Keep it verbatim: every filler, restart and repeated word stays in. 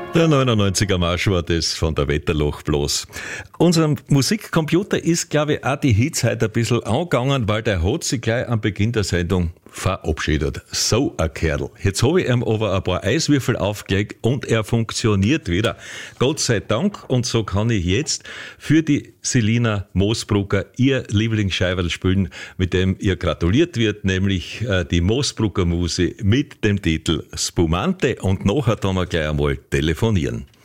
Der neunundneunziger Marsch war das von der Wetterloch bloß. Unserem Musikcomputer ist, glaube ich, auch die Hits heute ein bisschen angegangen, weil der hat sich gleich am Beginn der Sendung verabschiedet. So ein Kerl. Jetzt habe ich ihm aber ein paar Eiswürfel aufgelegt und er funktioniert wieder. Gott sei Dank. Und so kann ich jetzt für die Selina Moosbrucker ihr Lieblingsscheiberl spielen, mit dem ihr gratuliert wird, nämlich äh, die Moosbrucker Muse mit dem Titel Spumante. Und nachher dann wir gleich einmal telefonieren.